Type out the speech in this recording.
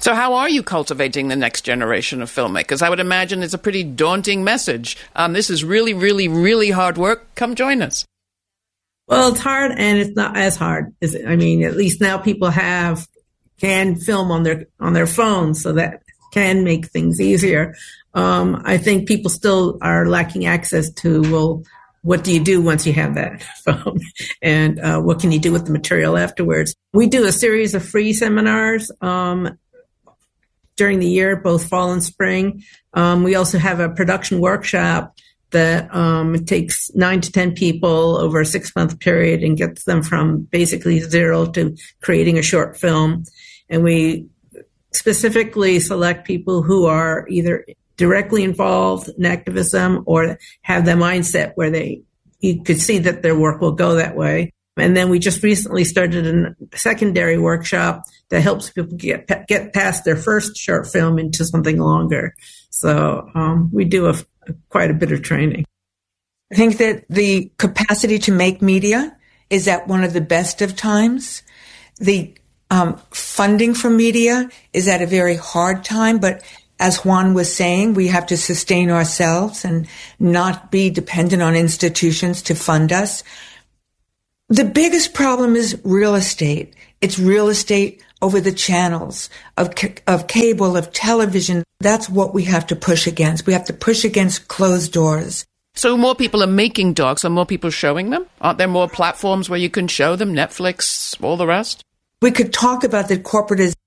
So how are you cultivating the next generation of filmmakers? I would imagine it's a pretty daunting message. This is really, really, really hard work. Come join us. Well, it's hard, and it's not as hard. I mean, at least now people can film on their phones, so that can make things easier. I think people still are lacking access to, well, what do you do once you have that phone? And what can you do with the material afterwards? We do a series of free seminars during the year, both fall and spring. We also have a production workshop that it takes 9 to 10 people over a 6-month period and gets them from basically zero to creating a short film. And we specifically select people who are either directly involved in activism or have the mindset where you could see that their work will go that way. And then we just recently started a secondary workshop that helps people get past their first short film into something longer. So we do quite a bit of training. I think that the capacity to make media is at one of the best of times. The funding for media is at a very hard time, but as Juan was saying, we have to sustain ourselves and not be dependent on institutions to fund us. The biggest problem is real estate. It's real estate over the channels of cable, of television. That's what we have to push against. We have to push against closed doors. So more people are making docs. Are more people showing them? Aren't there more platforms where you can show them? Netflix, all the rest? We could talk about the corporatization